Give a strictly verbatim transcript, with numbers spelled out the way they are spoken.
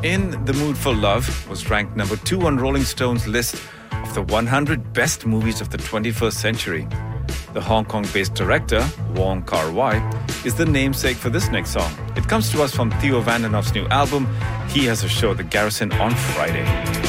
In the Mood for Love was ranked number two on Rolling Stone's list of the one hundred best movies of the twenty-first century. The Hong Kong-based director, Wong Kar-wai, is the namesake for this next song. It comes to us from Theo Vandenhoff's new album, He Has a Show at the Garrison on Friday.